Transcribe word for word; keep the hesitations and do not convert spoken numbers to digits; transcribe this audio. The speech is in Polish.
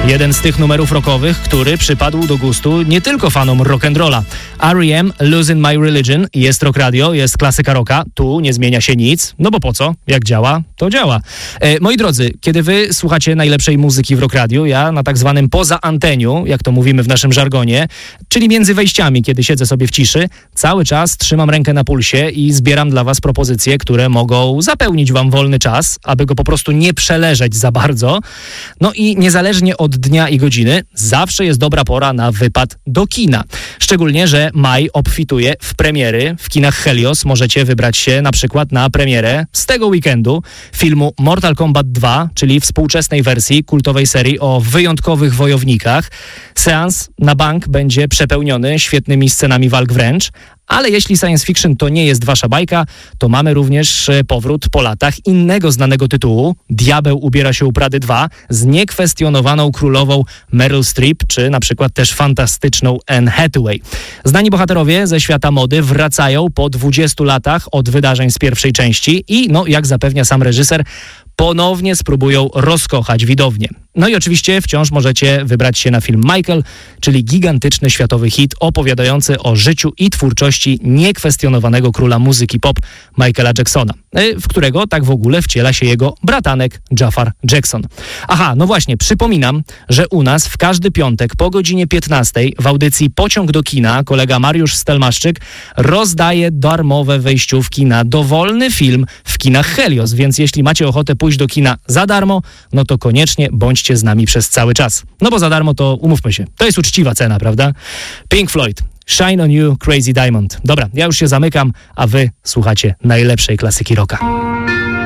Jeden z tych numerów rockowych, który przypadł do gustu nie tylko fanom rock'n'rolla. R E M, Losing My Religion, jest Rock Radio, jest klasyka rocka, tu nie zmienia się nic, no bo po co? Jak działa, to działa. E, moi drodzy, kiedy wy słuchacie najlepszej muzyki w Rock Radio, ja na tak zwanym poza anteniu, jak to mówimy w naszym żargonie, czyli między wejściami, kiedy siedzę sobie w ciszy, cały czas trzymam rękę na pulsie i zbieram dla was propozycje, które mogą zapełnić wam wolny czas, aby go po prostu nie przeleżeć za bardzo. No i niezależnie od dnia i godziny, zawsze jest dobra pora na wypad do kina. Szczególnie, że maj obfituje w premiery. W kinach Helios możecie wybrać się na przykład na premierę z tego weekendu filmu Mortal Kombat dwa, czyli współczesnej wersji kultowej serii o wyjątkowych wojownikach. Seans na bank będzie przepełniony świetnymi scenami walk wręcz. Ale jeśli science fiction to nie jest wasza bajka, to mamy również powrót po latach innego znanego tytułu. Diabeł ubiera się u Prady dwa z niekwestionowaną królową Meryl Streep, czy na przykład też fantastyczną Anne Hathaway. Znani bohaterowie ze świata mody wracają po dwudziestu latach od wydarzeń z pierwszej części i, no jak zapewnia sam reżyser, ponownie spróbują rozkochać widownię. No i oczywiście wciąż możecie wybrać się na film Michael, czyli gigantyczny światowy hit opowiadający o życiu i twórczości niekwestionowanego króla muzyki pop Michaela Jacksona, w którego tak w ogóle wciela się jego bratanek Jafar Jackson. Aha, no właśnie, przypominam, że u nas w każdy piątek po godzinie piętnastej w audycji Pociąg do kina kolega Mariusz Stelmaszczyk rozdaje darmowe wejściówki na dowolny film w kinach Helios, więc jeśli macie ochotę pójść do kina za darmo, no to koniecznie bądźcie z nami przez cały czas. No bo za darmo to, umówmy się, to jest uczciwa cena, prawda? Pink Floyd, Shine on You, Crazy Diamond. Dobra, ja już się zamykam, a wy słuchacie najlepszej klasyki rocka.